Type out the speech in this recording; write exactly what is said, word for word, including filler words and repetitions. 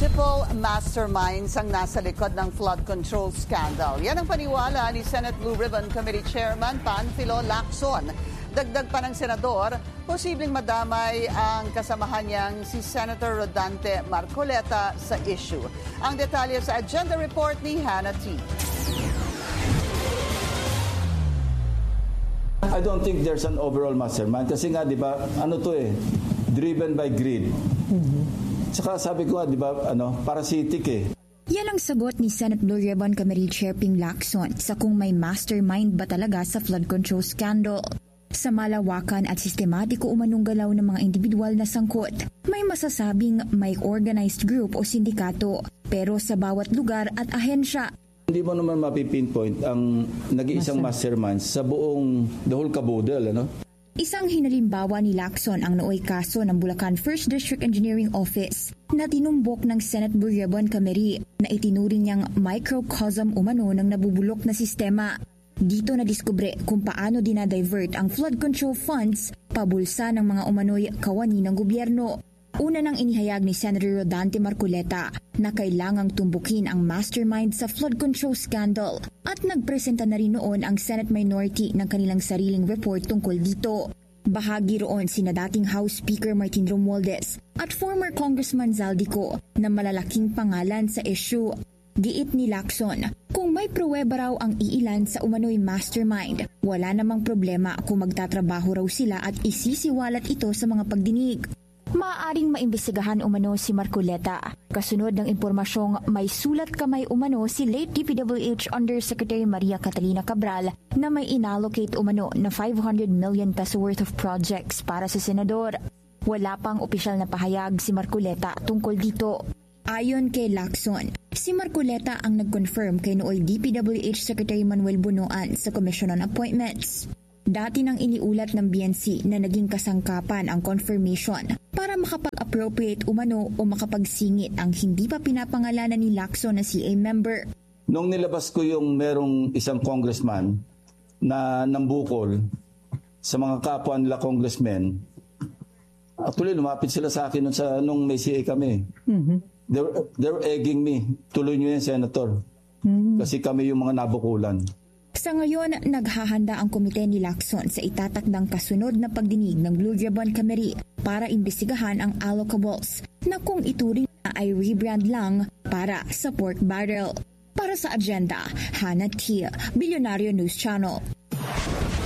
Multiple masterminds ang nasa likod ng flood control scandal. Yan ang paniwala ni Senate Blue Ribbon Committee Chairman Panfilo Lacson. Dagdag pa ng senador, posibleng madamay ang kasamahan niyang si Senator Rodante Marcoleta sa issue. Ang detalye sa agenda report ni Hannah T. I don't think there's an overall mastermind kasi nga, di ba, ano to eh, driven by greed. Mm-hmm. Saka sabi ko nga, di ba, ano, parasitic eh. Yan ang sagot ni Senate Blue Ribbon Committee Chair Ping Lacson sa kung may mastermind ba talaga sa flood control scandal. Sa malawakan at sistematiko umanong galaw ng mga individual na sangkot, may masasabing may organized group o sindikato, pero sa bawat lugar at ahensya. Hindi mo naman mapipinpoint ang nag-iisang mastermind sa buong the whole caboodle, ano? Isang hinalimbawa ni Lacson ang nooy kaso ng Bulacan First District Engineering Office na tinumbok ng Senate Blue Ribbon Committee na itinuring niyang microcosm umano ng nabubulok na sistema. Dito na diskubre kung paano dinadivert ang flood control funds pabulsa ng mga umano'y kawani ng gobyerno. Una nang inihayag ni Senator Rodante Marcoleta na kailangang tumbukin ang mastermind sa flood control scandal at nagpresenta na rin noon ang Senate Minority ng kanilang sariling report tungkol dito. Bahagi roon sina dating House Speaker Martin Romualdez at former Congressman Zaldico na malalaking pangalan sa issue. Giit ni Lacson, kung may pruweba raw ang iilan sa umano'y mastermind, wala namang problema kung magtatrabaho raw sila at isisiwalat ito sa mga pagdinig. Maaaring maimbestigahan umano si Marcoleta. Kasunod ng impormasyong may sulat kamay umano si late D P W H Undersecretary Maria Catalina Cabral na may inallocate umano na five hundred million peso worth of projects para sa senador. Wala pang opisyal na pahayag si Marcoleta tungkol dito. Ayon kay Lacson, si Marcoleta ang nag-confirm kay nooy D P W H Secretary Manuel Bunoan sa Commission on Appointments. Dati nang iniulat ng B N C na naging kasangkapan ang confirmation para makapag-appropriate umano o makapagsingit ang hindi pa pinapangalanan ni Lacson na C A member. Nung nilabas ko yung merong isang congressman na nambukol sa mga kapwa nila congressmen, actually lumapit sila sa akin nung, sa, nung may C A kami. Mm-hmm. They, were, they were egging me, tuloy nyo yan, Senator. Mm-hmm. Kasi kami yung mga nabukulan. Sa ngayon, naghahanda ang komite ni Lacson sa itatakdang kasunod na pagdinig ng Blue Ribbon Committee para imbestigahan ang allocables na kung ituring na ay rebrand lang para sa pork barrel. Para sa agenda, Hannah T. Billionario News Channel.